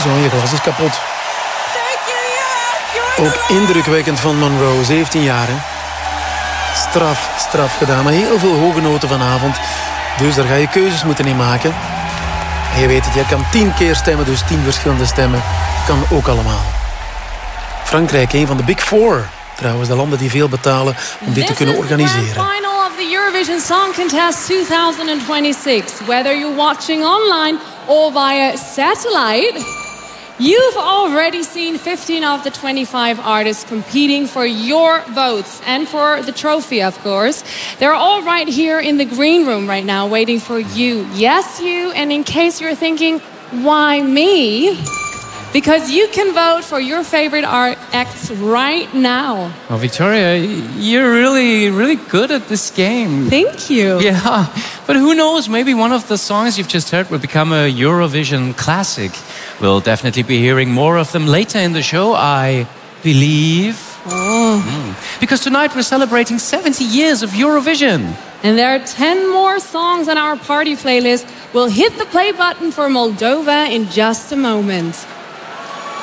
zo, je glas is kapot. Ook indrukwekkend van Monroe, 17 jaar. Hè? Straf gedaan, maar heel veel hoge noten vanavond. Dus daar ga je keuzes moeten in maken. En je weet het, jij kan 10 keer stemmen, dus 10 verschillende stemmen. Kan ook allemaal. Frankrijk, een van de Big Four. Trouwens, de landen die veel betalen om dit te kunnen organiseren. This is the final of the Eurovision Song Contest 2026. Whether you're watching online or via satellite, you've already seen 15 of the 25 artists competing for your votes and for the trophy, of course. They're all right here in the green room right now waiting for you. Yes, you. And in case you're thinking, why me? Because you can vote for your favorite acts right now. Well, Victoria, you're really good at this game. Thank you. Yeah, but who knows? Maybe one of the songs you've just heard will become a Eurovision classic. We'll definitely be hearing more of them later in the show, I believe. Because tonight we're celebrating 70 years of Eurovision. And there are 10 more songs on our party playlist. We'll hit the play button for Moldova in just a moment.